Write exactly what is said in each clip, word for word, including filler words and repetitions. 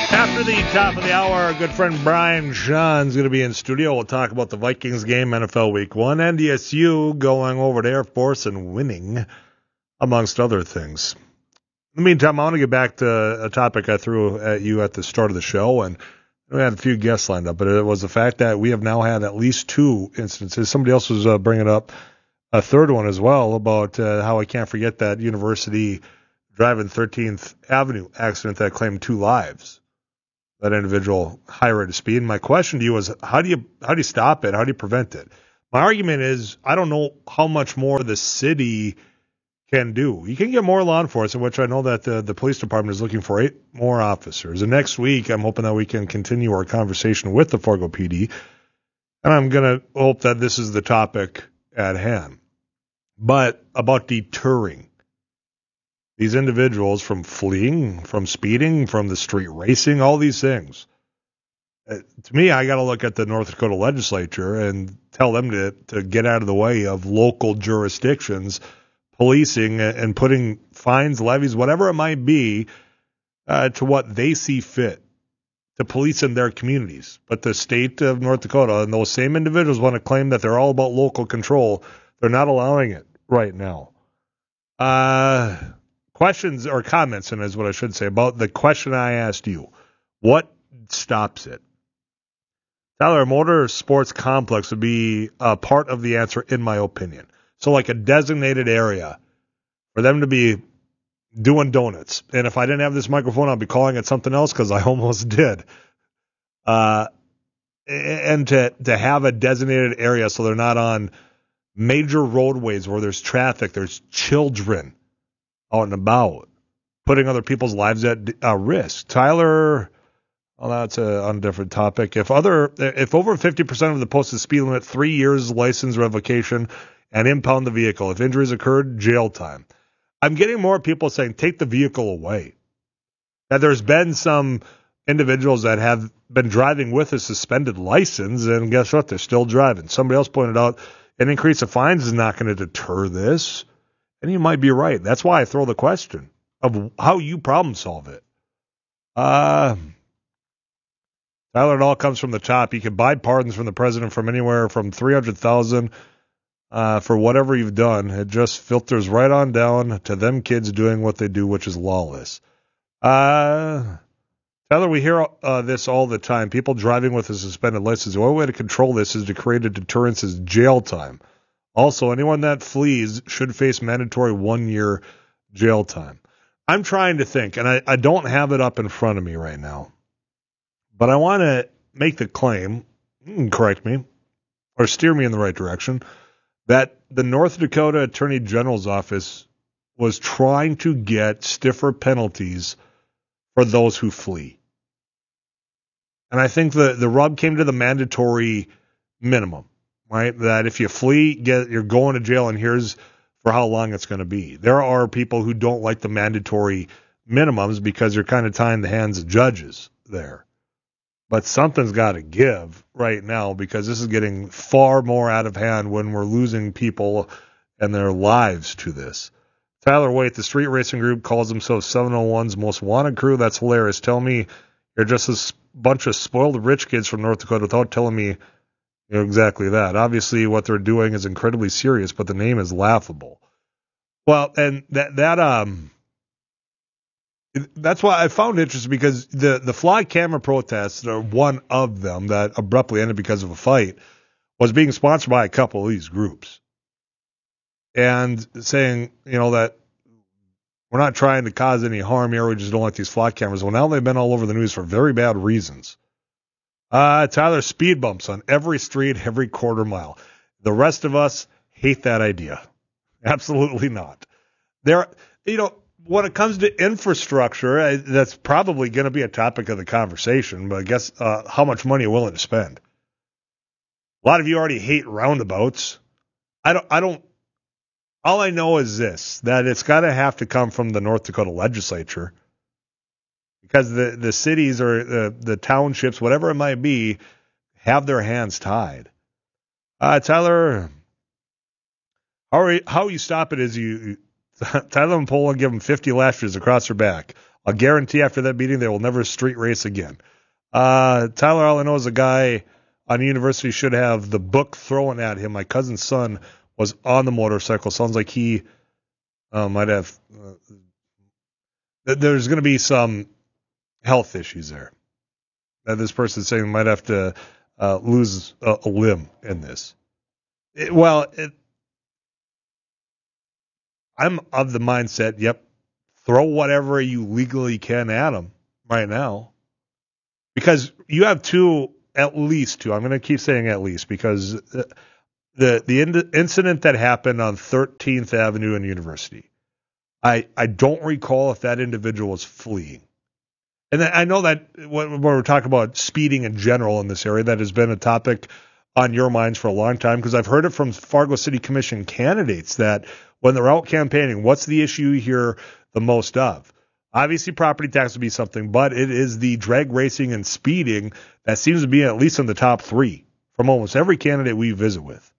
After the top of the hour, our good friend Brian Sean's going to be in studio. We'll talk about the Vikings game, N F L Week one, N D S U going over to Air Force and winning, amongst other things. In the meantime, I want to get back to a topic I threw at you at the start of the show, and we had a few guests lined up, but it was the fact that we have now had at least two instances. Somebody else was uh, bringing up a third one as well about uh, how I can't forget that University driving thirteenth Avenue accident that claimed two lives. That individual high rate of speed. And my question to you is, how do you how do you stop it? How do you prevent it? My argument is, I don't know how much more the city can do. You can get more law enforcement, which I know that the, the police department is looking for eight more officers. And next week, I'm hoping that we can continue our conversation with the Fargo P D. And I'm going to hope that this is the topic at hand. But about deterring these individuals from fleeing, from speeding, from the street racing, all these things. Uh, to me, I got to look at the North Dakota legislature and tell them to, to get out of the way of local jurisdictions policing and putting fines, levies, whatever it might be, uh, to what they see fit to police in their communities. But the state of North Dakota and those same individuals want to claim that they're all about local control. They're not allowing it right now. Uh... Questions or comments, and is what I should say, about the question I asked you. What stops it? Tyler, a motor sports complex would be a part of the answer, in my opinion. So like a designated area for them to be doing donuts. And if I didn't have this microphone, I'd be calling it something else because I almost did. Uh, and to, to have a designated area so they're not on major roadways where there's traffic, there's children out and about, putting other people's lives at uh, risk. Tyler, well, that's a, on a different topic. If other, if over fifty percent of the posted speed limit, three years license revocation, and impound the vehicle. If injuries occurred, jail time. I'm getting more people saying take the vehicle away. Now, there's been some individuals that have been driving with a suspended license, and guess what? They're still driving. Somebody else pointed out an increase of fines is not going to deter this. And you might be right. That's why I throw the question of how you problem solve it. Uh, Tyler, it all comes from the top. You can buy pardons from the president from anywhere from three hundred thousand dollars uh, for whatever you've done. It just filters right on down to them kids doing what they do, which is lawless. Uh, Tyler, we hear uh, this all the time. People driving with a suspended license. The only way to control this is to create a deterrence is jail time. Also, anyone that flees should face mandatory one-year jail time. I'm trying to think, and I, I don't have it up in front of me right now, but I want to make the claim, you can correct me, or steer me in the right direction, that the North Dakota Attorney General's office was trying to get stiffer penalties for those who flee. And I think the, the rub came to the mandatory minimum. Right, that if you flee, get you're going to jail, and here's for how long it's going to be. There are people who don't like the mandatory minimums because you're kind of tying the hands of judges there. But something's got to give right now because this is getting far more out of hand when we're losing people and their lives to this. Tyler Waite, the street racing group, calls themselves seven oh one's most wanted crew. That's hilarious. Tell me you're just a bunch of spoiled rich kids from North Dakota without telling me exactly that. Obviously, what they're doing is incredibly serious, but the name is laughable. Well, and that that um, that's why I found it interesting because the the fly camera protests, or one of them that abruptly ended because of a fight, was being sponsored by a couple of these groups, and saying, you know, that we're not trying to cause any harm here. We just don't like these fly cameras. Well, now they've been all over the news for very bad reasons. Uh, Tyler, speed bumps on every street, every quarter mile. The rest of us hate that idea. Absolutely not. There, you know, when it comes to infrastructure, that's probably going to be a topic of the conversation, but I guess uh, how much money are you willing to spend? A lot of you already hate roundabouts. I don't, I don't, all I know is this, that it's got to have to come from the North Dakota legislature. Because the, the cities or the, the townships, whatever it might be, have their hands tied. Uh, Tyler, how, are you, how you stop it is you, Tyler and Poland give them fifty lashes across their back. I'll guarantee after that meeting they will never street race again. Uh, Tyler, all I know is a guy on university should have the book thrown at him. My cousin's son was on the motorcycle. Sounds like he uh, might have. Uh, there's going to be some health issues there. That this person's saying might have to uh, lose a, a limb in this. It, well, it, I'm of the mindset, yep, throw whatever you legally can at them right now. Because you have two, at least two, I'm going to keep saying at least, because the the, the in, incident that happened on thirteenth Avenue and University, I, I don't recall if that individual was fleeing. And I know that when we're talking about speeding in general in this area, that has been a topic on your minds for a long time, because I've heard it from Fargo City Commission candidates that when they're out campaigning, what's the issue you hear the most of? Obviously, property tax would be something, but it is the drag racing and speeding that seems to be at least in the top three from almost every candidate we visit with.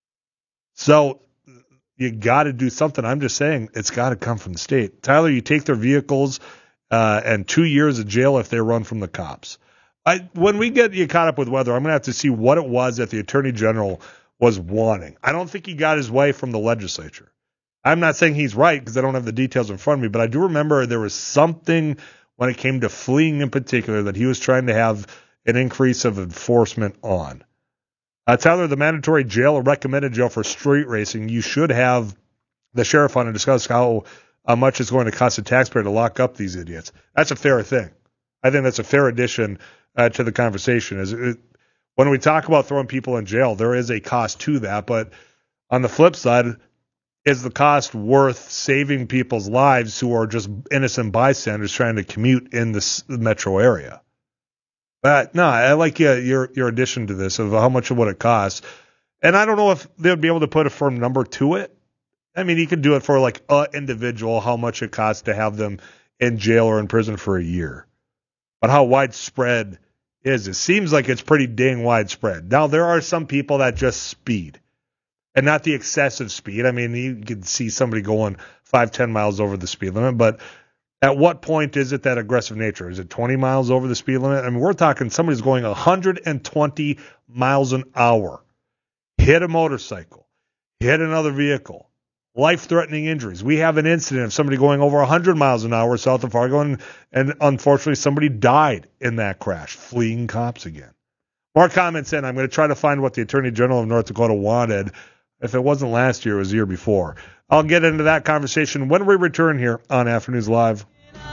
So you got to do something. I'm just saying it's got to come from the state. Tyler, you take their vehicles uh, and two years of jail if they run from the cops. I, when we get you caught up with weather, I'm going to have to see what it was that the Attorney General was wanting. I don't think he got his way from the legislature. I'm not saying he's right because I don't have the details in front of me, but I do remember there was something when it came to fleeing in particular that he was trying to have an increase of enforcement on. Uh, Tyler, the mandatory jail or recommended jail for street racing, you should have the sheriff on to discuss how uh, much it's going to cost the taxpayer to lock up these idiots. That's a fair thing. I think that's a fair addition uh, to the conversation. Is it, when we talk about throwing people in jail, there is a cost to that, but on the flip side, is the cost worth saving people's lives who are just innocent bystanders trying to commute in this metro area? But no, I like uh, your your addition to this of how much of what it costs. And I don't know if they would be able to put a firm number to it. I mean, you could do it for like a individual, how much it costs to have them in jail or in prison for a year. But how widespread is it? Seems like it's pretty dang widespread. Now, there are some people that just speed. And not the excessive speed. I mean, you can see somebody going five, ten miles over the speed limit, but at what point is it that aggressive nature? Is it twenty miles over the speed limit? I mean, we're talking somebody's going one hundred twenty miles an hour, hit a motorcycle, hit another vehicle, life-threatening injuries. We have an incident of somebody going over one hundred miles an hour south of Fargo, and, and unfortunately somebody died in that crash, fleeing cops again. More comments in. I'm going to try to find what the Attorney General of North Dakota wanted. If it wasn't last year, it was the year before. I'll get into that conversation when we return here on Afternoons Live.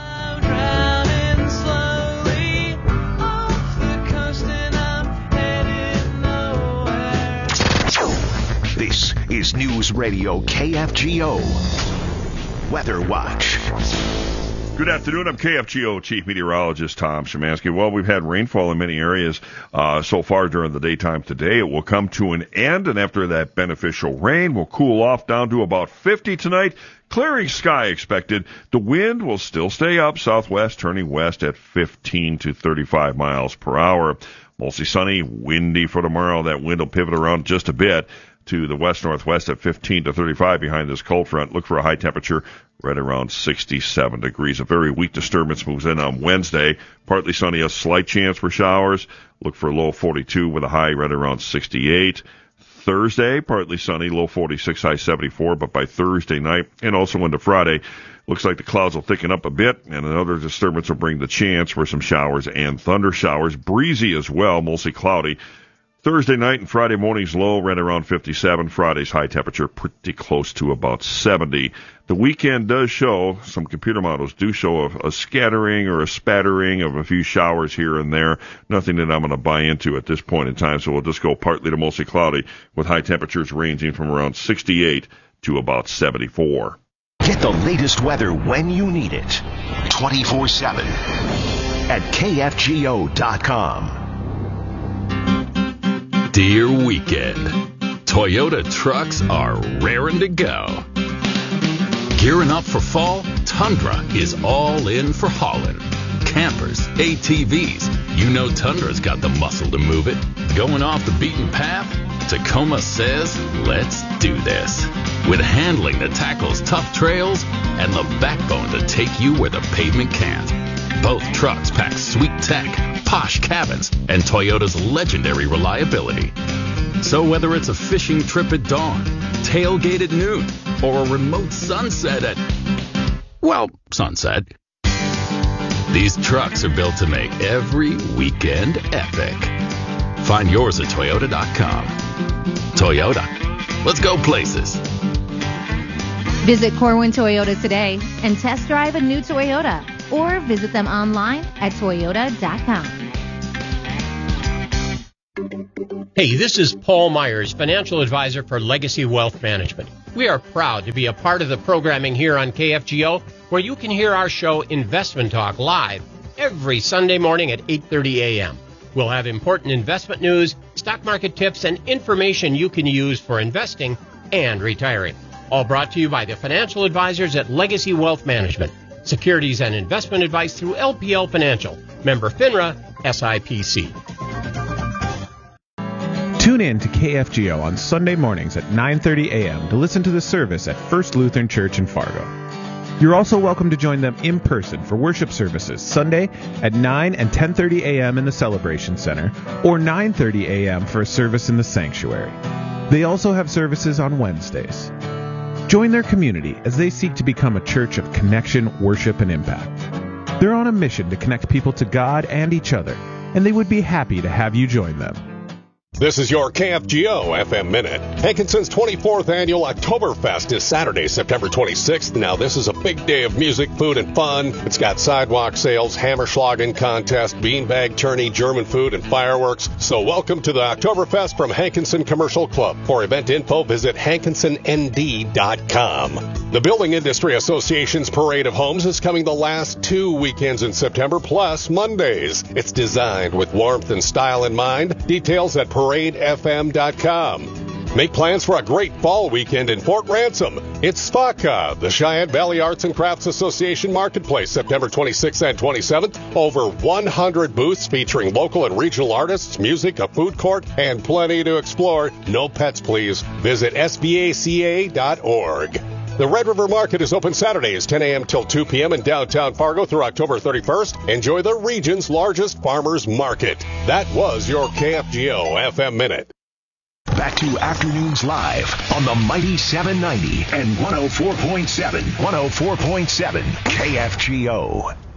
This is News Radio K F G O Weather Watch. Good afternoon. I'm K F G O Chief Meteorologist Tom Szymanski. Well, we've had rainfall in many areas uh, so far during the daytime today. It will come to an end, and after that beneficial rain, we'll cool off down to about fifty tonight. Clearing sky expected. The wind will still stay up southwest, turning west at fifteen to thirty-five miles per hour. Mostly sunny, windy for tomorrow. That wind will pivot around just a bit to the west-northwest at fifteen to thirty-five behind this cold front. Look for a high temperature right around sixty-seven degrees. A very weak disturbance moves in on Wednesday. Partly sunny, a slight chance for showers. Look for a low forty-two with a high right around sixty-eight. Thursday, partly sunny, low forty-six, high seventy-four, but by Thursday night and also into Friday, looks like the clouds will thicken up a bit, and another disturbance will bring the chance for some showers and thunder showers. Breezy as well, mostly cloudy. Thursday night and Friday morning's low right around fifty-seven. Friday's high temperature pretty close to about seventy. The weekend does show, some computer models do show a, a scattering or a spattering of a few showers here and there. Nothing that I'm going to buy into at this point in time, so we'll just go partly to mostly cloudy with high temperatures ranging from around sixty-eight to about seventy-four. Get the latest weather when you need it. twenty-four seven at K F G O dot com. Dear weekend, Toyota trucks are raring to go. Gearing up for fall, Tundra is all in for hauling. Campers, A T Vs, you know Tundra's got the muscle to move it. Going off the beaten path? Tacoma says, let's do this. With handling that tackles tough trails, and the backbone to take you where the pavement can't. Both trucks pack sweet tech, posh cabins, and Toyota's legendary reliability. So whether it's a fishing trip at dawn, tailgate at noon, or a remote sunset at, well, sunset, these trucks are built to make every weekend epic. Find yours at Toyota dot com. Toyota. Let's go places. Visit Corwin Toyota today and test drive a new Toyota, or visit them online at Toyota dot com. Hey, this is Paul Myers, financial advisor for Legacy Wealth Management. We are proud to be a part of the programming here on K F G O, where you can hear our show Investment Talk live every Sunday morning at eight thirty a.m. We'll have important investment news, stock market tips, and information you can use for investing and retiring. All brought to you by the financial advisors at Legacy Wealth Management. Securities and investment advice through L P L Financial. Member FINRA, S I P C. Tune in to K F G O on Sunday mornings at nine thirty a.m. to listen to the service at First Lutheran Church in Fargo. You're also welcome to join them in person for worship services Sunday at nine and ten thirty a.m. in the Celebration Center, or nine thirty a.m. for a service in the sanctuary. They also have services on Wednesdays. Join their community as they seek to become a church of connection, worship, and impact. They're on a mission to connect people to God and each other, and they would be happy to have you join them. This is your K F G O F M Minute. Hankinson's twenty-fourth annual Oktoberfest is Saturday, September twenty-sixth. Now, this is a big day of music, food, and fun. It's got sidewalk sales, Hammerschlagen contest, beanbag tourney, German food, and fireworks. So welcome to the Oktoberfest from Hankinson Commercial Club. For event info, visit hankinson n d dot com. The Building Industry Association's Parade of Homes is coming the last two weekends in September, plus Mondays. It's designed with warmth and style in mind. Details at parade f m dot com. Make plans for a great fall weekend in Fort Ransom. It's SFACA, the Cheyenne Valley Arts and Crafts Association Marketplace, September twenty-sixth and twenty-seventh. Over one hundred booths featuring local and regional artists, music, a food court, and plenty to explore. No pets, please. Visit s b a c a dot org. The Red River Market is open Saturdays, ten a.m. till two p.m. in downtown Fargo through October thirty-first. Enjoy the region's largest farmers market. That was your K F G O F M Minute. Back to Afternoons Live on the Mighty seven ninety and one oh four point seven, one oh four point seven K F G O.